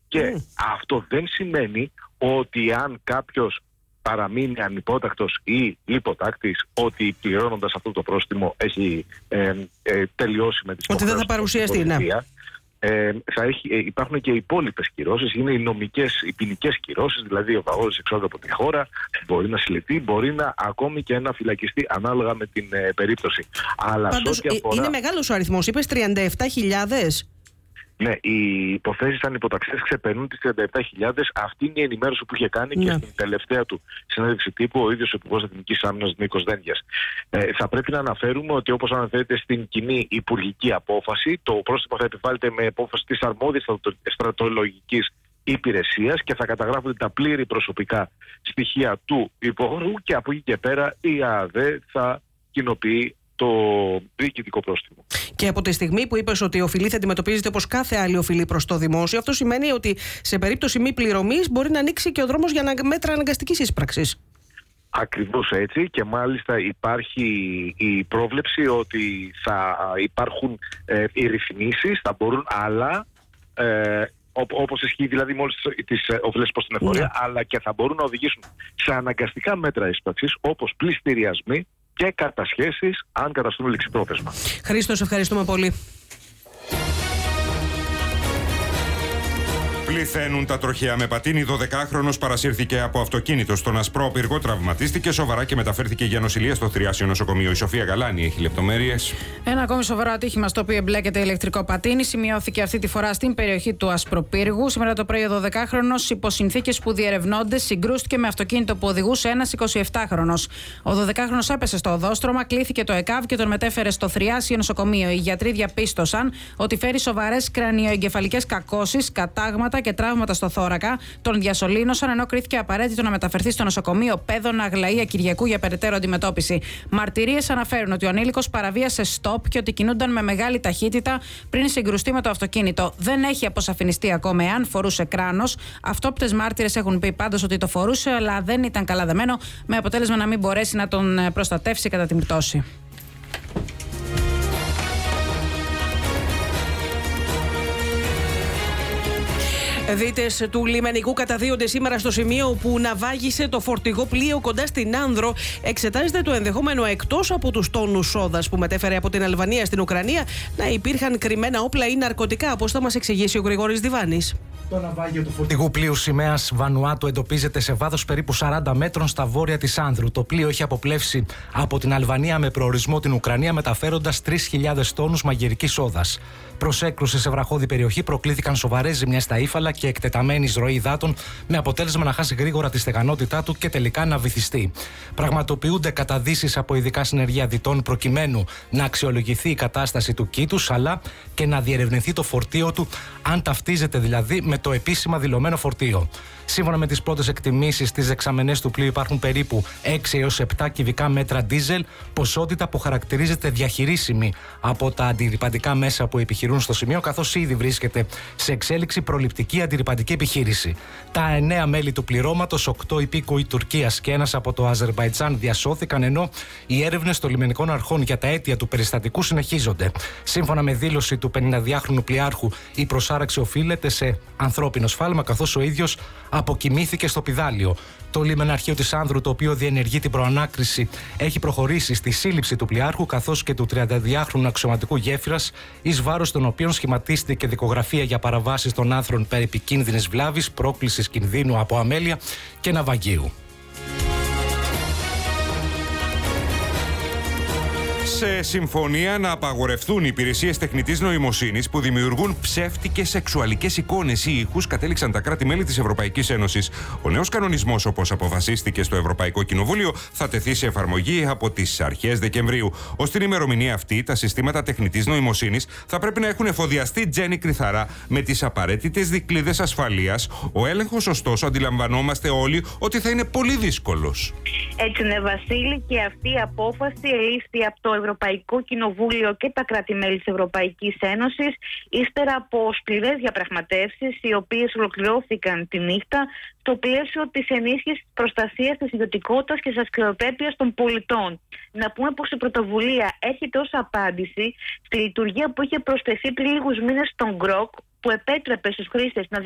Και αυτό δεν σημαίνει ότι αν κάποιος παραμείνει ανυπότακτος ή λιποτάκτης, ότι πληρώνοντας αυτό το πρόστιμο έχει τελειώσει με τις υποχρεώσεις. Ότι δεν θα παρουσιαστεί, ναι. Υπάρχουν και οι υπόλοιπες κυρώσεις, είναι οι ποινικές κυρώσεις, δηλαδή ο παγόδος εξόδου από τη χώρα μπορεί να συλληφθεί, μπορεί να ακόμη και να φυλακιστεί ανάλογα με την περίπτωση. Αλλά πάντως, είναι μεγάλος ο αριθμός, είπες 37.000. Ναι, οι υποθέσεις ανυποταξίας ξεπερνούν τις 37.000. Αυτή είναι η ενημέρωση που είχε κάνει και στην τελευταία του συνέντευξη τύπου ο ίδιος ο Υπουργός Εθνικής Άμυνας Νίκος Δένδιας. Θα πρέπει να αναφέρουμε ότι, όπως αναφέρεται στην κοινή υπουργική απόφαση, το πρόστιμο θα επιβάλλεται με απόφαση της αρμόδιας στρατολογικής υπηρεσίας και θα καταγράφονται τα πλήρη προσωπικά στοιχεία του υπογράφου και από εκεί και πέρα η ΑΑΔΕ θα κοινοποιεί το διοικητικό πρόστιμο. Και από τη στιγμή που είπες ότι η οφειλή θα αντιμετωπίζεται όπως κάθε άλλη οφειλή προς το δημόσιο, αυτό σημαίνει ότι σε περίπτωση μη πληρωμής μπορεί να ανοίξει και ο δρόμος για μέτρα αναγκαστικής εισπράξης. Ακριβώς έτσι, και μάλιστα υπάρχει η πρόβλεψη ότι θα υπάρχουν οι ρυθμίσεις, θα μπορούν, αλλά όπως ισχύει δηλαδή μόλις τις οφειλές προς την εφορία, αλλά και θα μπορούν να οδηγήσουν σε αναγκαστικά μέτρα εισπράξης, όπως πληστηριασμοί και κατασχέσεις, αν καταστούν ληξιπρόθεσμα. Χρήστο, σε ευχαριστούμε πολύ. Πληθαίνουν τα τροχαία με πατίνι. 12χρονος παρασύρθηκε από αυτοκίνητο στον Ασπρόπυργο, τραυματίστηκε σοβαρά και μεταφέρθηκε για νοσηλεία στο Θριάσιο νοσοκομείο. Η Σοφία Γαλάνη έχει λεπτομέρειες. Ένα ακόμη σοβαρό ατύχημα στο οποίο εμπλέκεται ηλεκτρικό πατίνι σημειώθηκε αυτή τη φορά στην περιοχή του Ασπροπύργου. Σήμερα το πρωί ο 12χρονος, υπό συνθήκες που διερευνώνται, συγκρούστηκε με αυτοκίνητο που οδηγούσε ένας 27χρονος. Ο 12χρονος έπεσε στο οδόστρωμα, κλήθηκε το ΕΚΑΒ και τον μετέφερε στο Θριάσιο νοσοκομείο. Οι γιατροί διαπίστωσαν ότι φέρει σοβαρές κρανιοεγκεφαλικές κακώσεις, κατάγματα και τραύματα στο θώρακα. Τον διασωλήνωσαν, ενώ κρίθηκε απαραίτητο να μεταφερθεί στο νοσοκομείο Πέδωνα Αγλαία Κυριακού για περαιτέρω αντιμετώπιση. Μαρτυρίες αναφέρουν ότι ο ανήλικος παραβίασε στοπ και ότι κινούνταν με μεγάλη ταχύτητα πριν συγκρουστεί με το αυτοκίνητο. Δεν έχει αποσαφινιστεί ακόμα εάν φορούσε κράνος. Αυτόπτες μάρτυρες έχουν πει πάντως ότι το φορούσε, αλλά δεν ήταν καλά δεμένο, με αποτέλεσμα να μην μπορέσει να τον προστατεύσει κατά την πτώση. Δίτες του λιμενικού καταδύονται σήμερα στο σημείο που ναυάγησε το φορτηγό πλοίο κοντά στην Άνδρο. Εξετάζεται το ενδεχόμενο, εκτός από τους τόνους σόδας που μετέφερε από την Αλβανία στην Ουκρανία, να υπήρχαν κρυμμένα όπλα ή ναρκωτικά, όπως θα μας εξηγήσει ο Γρηγόρης Διβάνης. Το ναυάγιο του φορτηγού πλοίου σημαίας Βανουάτου εντοπίζεται σε βάθος περίπου 40 μέτρων στα βόρεια της Άνδρου. Το πλοίο έχει αποπλεύσει από την Αλβανία με προορισμό την Ουκρανία, μεταφέροντας 3.000 τόνους μαγειρικής σόδας. Προς έκρουση σε βραχώδη περιοχή προκλήθηκαν σοβαρές ζημιές στα ύφαλα και εκτεταμένη εισρωή υδάτων, με αποτέλεσμα να χάσει γρήγορα τη στεγανότητά του και τελικά να βυθιστεί. Πραγματοποιούνται καταδύσεις από ειδικά συνεργεία διτών προκειμένου να αξιολογηθεί η κατάσταση του κήτους, αλλά και να διερευνηθεί το φορτίο του, αν ταυτίζεται δηλαδή με το επίσημα δηλωμένο φορτίο. Σύμφωνα με τις πρώτες εκτιμήσεις, στις δεξαμενές του πλοίου υπάρχουν περίπου 6 έως 7 κυβικά μέτρα ντίζελ, ποσότητα που χαρακτηρίζεται διαχειρίσιμη από τα αντιρρυπαντικά μέσα που επιχειρούν στο σημείο, καθώς ήδη βρίσκεται σε εξέλιξη προληπτική αντιρρυπαντική επιχείρηση. Τα 9 μέλη του πληρώματος, 8 υπήκοοι Τουρκίας και ένας από το Αζερμπαϊτζάν, διασώθηκαν, ενώ οι έρευνες των λιμενικών αρχών για τα αίτια του περιστατικού συνεχίζονται. Σύμφωνα με δήλωση του 52χρονου πλοιάρχου, η προσάραξη οφείλεται σε ανθρώπινο σφάλμα, καθώς ο ίδιος αποκοιμήθηκε στο πηδάλιο. Το λιμεναρχείο της Άνδρου, το οποίο διενεργεί την προανάκριση, έχει προχωρήσει στη σύλληψη του πλοιάρχου καθώς και του 32χρονου αξιωματικού γέφυρας, εις βάρος των οποίων σχηματίστηκε δικογραφία για παραβάσεις των άρθρων περί επικίνδυνης βλάβης, πρόκλησης κινδύνου από αμέλεια και ναυαγίου. Σε συμφωνία να απαγορευτούν οι υπηρεσίες τεχνητής νοημοσύνης που δημιουργούν ψεύτικες σεξουαλικές εικόνες ή ήχους, κατέληξαν τα κράτη-μέλη της Ευρωπαϊκής Ένωσης. Ο νέος κανονισμός, όπως αποφασίστηκε στο Ευρωπαϊκό Κοινοβούλιο, θα τεθεί σε εφαρμογή από τις αρχές Δεκεμβρίου. Ως την ημερομηνία αυτή, τα συστήματα τεχνητής νοημοσύνης θα πρέπει να έχουν εφοδιαστεί τζένι κρυθαρά με τις απαραίτητες δικλείδες ασφαλείας. Ο έλεγχος, ωστόσο, αντιλαμβανόμαστε όλοι ότι θα είναι πολύ δύσκολος. Έτσι είναι, Βασίλη, και αυτή η απόφαση ελήφθη από το Ευρωπαϊκό Κοινοβούλιο και τα κράτη-μέλη της Ευρωπαϊκής Ένωσης ύστερα από σκληρές διαπραγματεύσεις, οι οποίες ολοκληρώθηκαν τη νύχτα στο πλαίσιο της ενίσχυσης της προστασίας της ιδιωτικότητας και της αξιοπρέπειας των πολιτών. Να πούμε πως η πρωτοβουλία έρχεται ως απάντηση στη λειτουργία που είχε προσθεθεί πριν λίγους μήνες στον γκροκ, που επέτρεπε στους χρήστες να